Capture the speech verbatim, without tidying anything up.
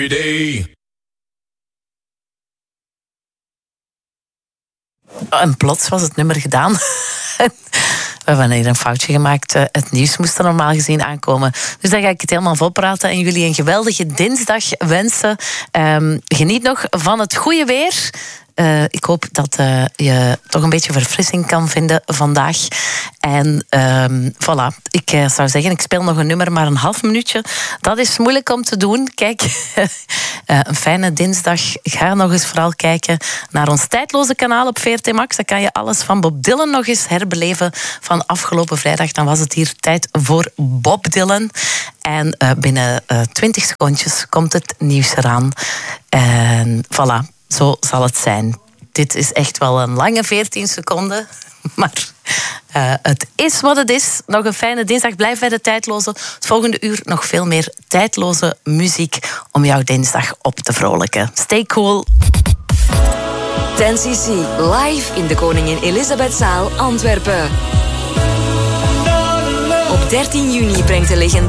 Idee. En plots was het nummer gedaan. We hebben hier een foutje gemaakt. Het nieuws moest er normaal gezien aankomen. Dus dan ga ik het helemaal volpraten en jullie een geweldige dinsdag wensen. Um, geniet nog van het goede weer. Uh, ik hoop dat uh, je toch een beetje verfrissing kan vinden vandaag. En um, voilà, ik uh, zou zeggen, ik speel nog een nummer, maar een half minuutje. Dat is moeilijk om te doen. Kijk, uh, een fijne dinsdag. Ga nog eens vooral kijken naar ons tijdloze kanaal op V R T Max. Dan kan je alles van Bob Dylan nog eens herbeleven van afgelopen vrijdag. Dan was het hier tijd voor Bob Dylan. En uh, binnen uh, twintig secondjes komt het nieuws eraan. En voilà. Zo zal het zijn. Dit is echt wel een lange veertien seconden. Maar uh, het is wat het is. Nog een fijne dinsdag. Blijf bij de tijdloze. Het volgende uur nog veel meer tijdloze muziek om jouw dinsdag op te vrolijken. Stay cool. ten C C live in de Koningin Elisabethzaal Antwerpen. Op dertien juni brengt de legendarische